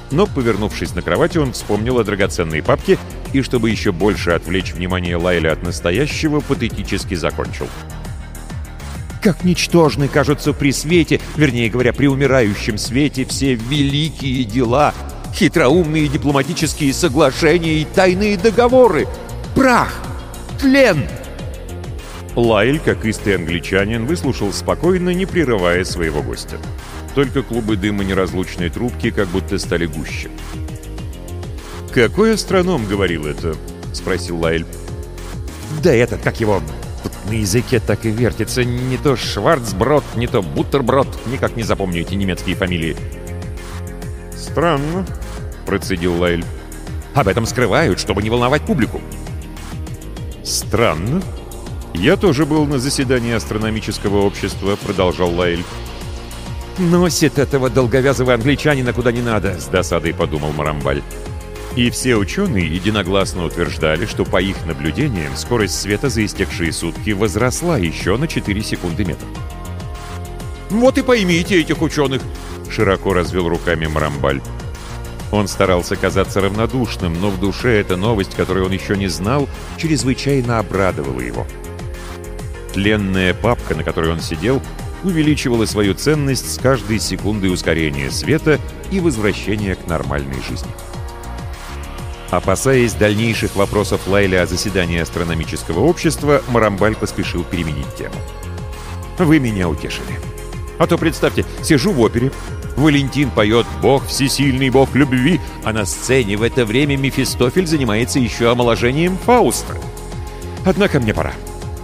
Но, повернувшись на кровати, он вспомнил о драгоценной папке и, чтобы еще больше отвлечь внимание Лайля от настоящего, патетически закончил. «Как ничтожны кажутся при свете, вернее говоря, при умирающем свете, все великие дела, хитроумные дипломатические соглашения и тайные договоры! Прах! Тлен!» Лайль, как истый англичанин, выслушал спокойно, не прерывая своего гостя. Только клубы дыма неразлучной трубки как будто стали гуще. «Какой астроном говорил это?» — спросил Лайль. «Да этот, как его, на языке так и вертится. Не то Шварцброд, не то Буттерброд. Никак не запомню эти немецкие фамилии». «Странно», — процедил Лайль. «Об этом скрывают, чтобы не волновать публику». «Странно. Я тоже был на заседании астрономического общества», — продолжал Лайль. «Носит этого долговязого англичанина куда не надо», — с досадой подумал Марамбаль. И все ученые единогласно утверждали, что по их наблюдениям скорость света за истекшие сутки возросла еще на 4 секунды метр. «Вот и поймите этих ученых!» — широко развел руками Марамбаль. Он старался казаться равнодушным, но в душе эта новость, которую он еще не знал, чрезвычайно обрадовала его. Тленная папка, на которой он сидел, увеличивала свою ценность с каждой секундой ускорения света и возвращения к нормальной жизни. Опасаясь дальнейших вопросов Лайля о заседании астрономического общества, Марамбаль поспешил переменить тему. «Вы меня утешили. А то, представьте, сижу в опере, Валентин поет «Бог всесильный, Бог любви», а на сцене в это время Мефистофель занимается еще омоложением Фауста. Однако мне пора».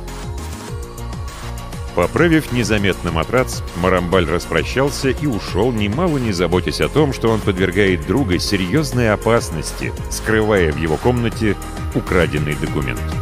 Поправив незаметно матрац, Марамбаль распрощался и ушел, немало не заботясь о том, что он подвергает друга серьезной опасности, скрывая в его комнате украденный документ.